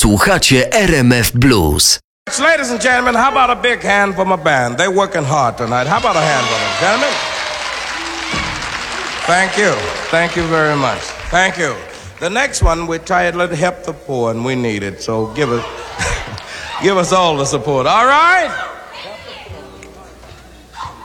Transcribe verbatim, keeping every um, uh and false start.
Słuchacie R M F Blues. Ladies and gentlemen, how about a big hand for my band? They're working hard tonight. How about a hand for them, gentlemen? Thank you. Thank you very much. Thank you. The next one, we titled Help the Poor, and we need it. So give us, give us all the support. All right?